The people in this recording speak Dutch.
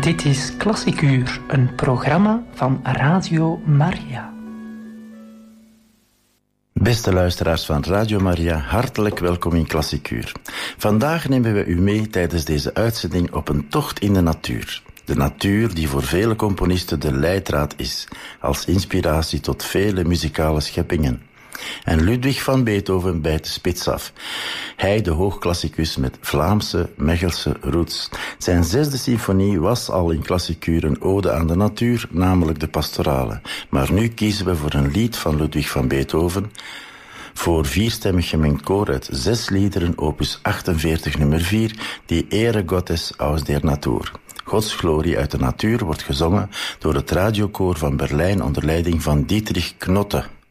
Dit is Klassiek Uur, een programma van Radio Maria. Beste luisteraars van Radio Maria, hartelijk welkom in Klassiek Uur. Vandaag nemen we u mee tijdens deze uitzending op een tocht in de natuur. De natuur die voor vele componisten de leidraad is, als inspiratie tot vele muzikale scheppingen. En Ludwig van Beethoven bijt de spits af. Hij, de hoogklassicus met Vlaamse, Mechelse roots. Zijn 6e symfonie was al in Klassiek Uur een ode aan de natuur, namelijk de pastorale. Maar nu kiezen we voor een lied van Ludwig van Beethoven, voor 4-stemmig gemengd koor uit 6 liederen, opus 48 nummer 4, die Ehre Gottes aus der Natur. Gods glorie uit de natuur wordt gezongen door het radiokoor van Berlijn onder leiding van Dietrich Knotte.